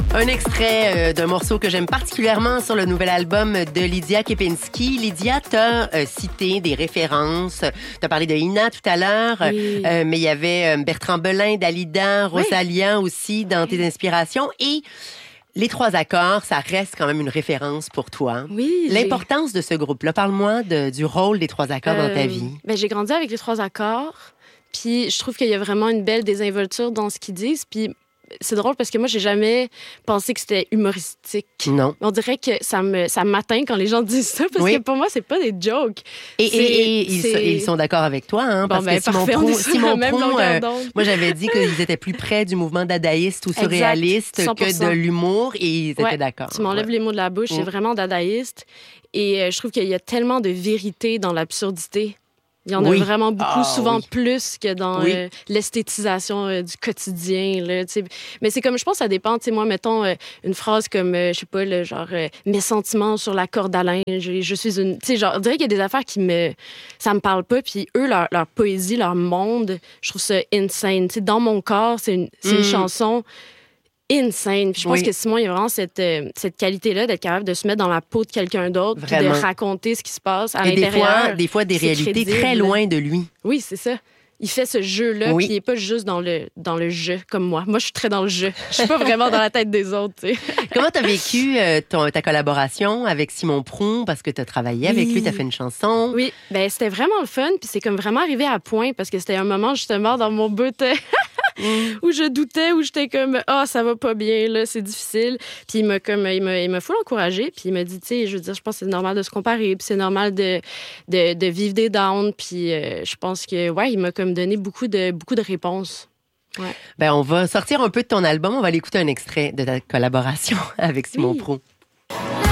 Un extrait d'un morceau que j'aime particulièrement sur le nouvel album de Lydia Kepinski. Lydia, t'as cité des références. T'as parlé de Ina tout à l'heure, Oui. mais il y avait Bertrand Belin, Dalida, Rosalia aussi dans tes inspirations. Et les trois accords, ça reste quand même une référence pour toi. Oui. L'importance de ce groupe-là, parle-moi du rôle des trois accords dans ta vie. J'ai grandi avec les trois accords, puis je trouve qu'il y a vraiment une belle désinvolture dans ce qu'ils disent, puis c'est drôle parce que moi, j'ai jamais pensé que c'était humoristique. Non. On dirait que ça m'atteint quand les gens disent ça, parce que pour moi, c'est pas des jokes. Et ils sont d'accord avec toi, hein, parce que Simon Prou, moi, j'avais dit qu'ils étaient plus près du mouvement dadaïste ou surréaliste que de l'humour, et ils étaient d'accord. Tu m'enlèves les mots de la bouche, c'est vraiment dadaïste. Et je trouve qu'il y a tellement de vérité dans l'absurdité. Il y en a vraiment beaucoup, souvent plus que dans l'esthétisation du quotidien. Là, mais c'est comme, je pense que ça dépend. Moi, mettons une phrase comme, je sais pas, le genre mes sentiments sur la corde à linge, je suis une... Genre, on dirait qu'il y a des affaires ça me parle pas. Puis eux, leur poésie, leur monde, je trouve ça insane. Dans mon corps, c'est une chanson insane. Puis je pense que Simon, il y a vraiment cette qualité-là d'être capable de se mettre dans la peau de quelqu'un d'autre, puis de raconter ce qui se passe à l'intérieur. Des fois, des réalités très loin de lui. Oui, c'est ça. Il fait ce jeu-là, puis il n'est pas juste dans le jeu, comme moi. Moi, je suis très dans le jeu. Je suis pas vraiment dans la tête des autres, tu sais. Comment t'as vécu ta collaboration avec Simon Prou? Parce que t'as travaillé avec lui, t'as fait une chanson. Oui, c'était vraiment le fun, puis c'est comme vraiment arrivé à point, parce que c'était un moment, justement, dans mon but où je doutais, où j'étais comme ça va pas bien, là, c'est difficile. Puis il m'a full encouragé, puis il m'a dit, tu sais, je veux dire, je pense que c'est normal de se comparer, puis c'est normal de vivre des downs, puis je pense que il m'a comme donné beaucoup de réponses. Ouais. On va sortir un peu de ton album, on va aller écouter un extrait de ta collaboration avec Simon Prou.